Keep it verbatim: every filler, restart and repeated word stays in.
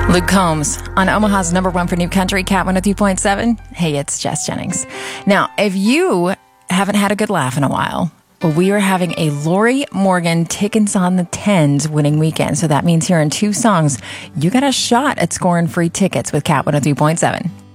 Luke Combs on Omaha's number one for new country, Cat one oh three point seven. Hey, it's Jess Jennings. Now, if you haven't had a good laugh in a while, we are having a Lori Morgan Tickets on the Tens winning weekend. So that means hearing two songs, you got a shot at scoring free tickets with Cat one oh three point seven.